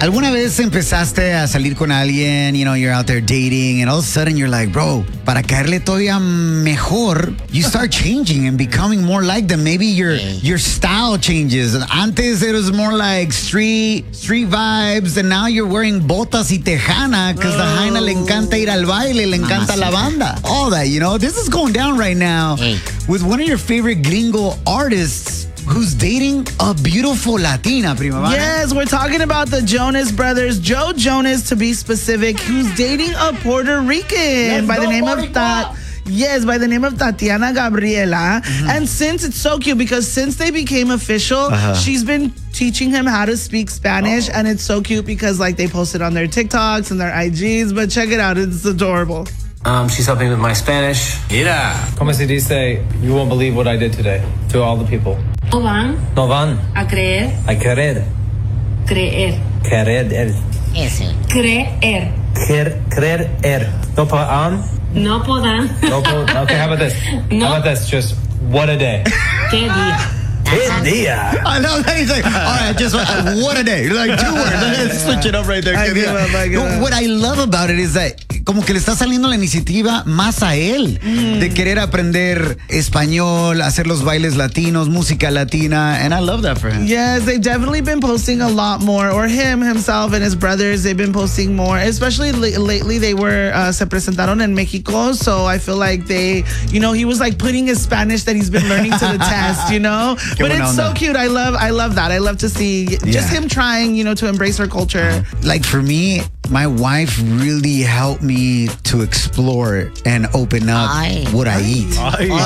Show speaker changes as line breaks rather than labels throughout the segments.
¿Alguna vez empezaste a salir con alguien, you're out there dating, and all of a sudden you're like, bro, para caerle todavía mejor, you start changing and becoming more like them. Maybe your style changes. Antes it was more like street vibes, and now you're wearing botas y tejana because the Jaina le encanta ir al baile, le encanta la banda. All that, This is going down right now with one of your favorite gringo artists who's dating a beautiful Latina, Primavera.
Yes, we're talking about the Jonas Brothers, Joe Jonas to be specific, who's dating a Puerto Rican by the name of Tatiana Gabriela. Mm-hmm. And since it's so cute, because since they became official, she's been teaching him how to speak Spanish, and it's so cute because they post it on their TikToks and their IGs, but check it out, it's adorable.
She's helping with my Spanish.
Mira. Como se dice, you won't believe what I did today to all the people.
No van
a
creer.
A querer.
Creer.
Querer.
Eso. Creer.
Creer. No podrán. Okay, how about this?
No.
How about this? Just what a day.
Qué día.
Qué día.
I know that he's like, all right, just what a day. Like 2 words. Let's switch it up right there. What I love about it is that como que le está saliendo la iniciativa más a él de querer aprender español, hacer los bailes latinos, música latina, and I love that for him.
Yes, they've definitely been posting a lot more, or himself and his brothers, they've been posting more, especially lately they were, se presentaron en Mexico, so I feel like he was putting his Spanish that he's been learning to the test, But it's so cute. I love that. I love to see just him trying, to embrace our culture.
Like for me, my wife really helped me to explore and open up what I eat.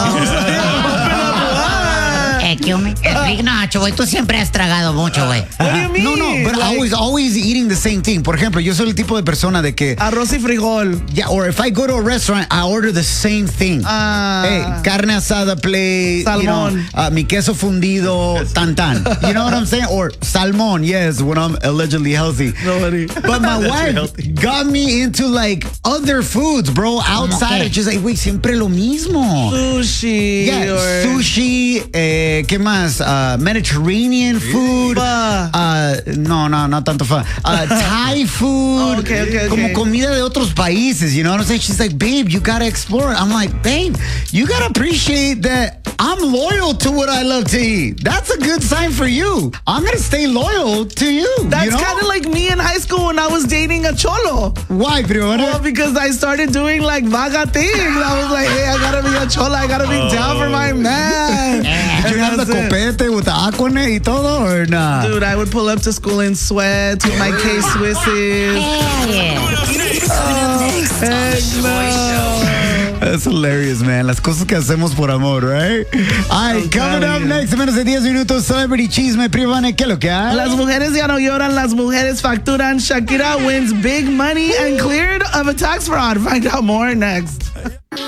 Nacho, güey, tú siempre has tragado mucho, güey.
What do you mean?
No, but always eating the same thing. Por ejemplo, yo soy el tipo de persona de que
arroz y frijol.
Yeah, or if I go to a restaurant, I order the same thing. Hey, carne asada plate,
salmon.
Mi queso fundido, tan. You know what I'm saying? Or salmon, yes, when I'm allegedly healthy.
Nobody.
But my wife got me into other foods, bro, outside. It's just like, wait, siempre lo mismo.
Sushi.
Yeah, sushi, ¿qué más? Mediterranean food. No, not tanto fa. Thai food.
Okay.
Como comida de otros países, you know what I'm saying? She's like, babe, you gotta explore. I'm like, babe, you gotta appreciate that I'm loyal to what I love to eat. That's a good sign for you. I'm gonna stay loyal to you.
That's kind of like me in high school when I was dating a cholo.
Why, Primavera?
Well, because I started doing vaga things. I was like, hey, I gotta be a cholo. I gotta be down for my man.
Did you have the copete with the aquanet y todo, or not?
Dude, I would pull up to school in sweats with my K-Swisses.
That's hilarious, man. Las cosas que hacemos por amor, right? All right, coming up next, en menos de 10 minutos, Celebrity Chisme. Privane, ¿qué es lo que hay?
Las mujeres ya no lloran, las mujeres facturan. Shakira wins big money and cleared of a tax fraud. Find out more next.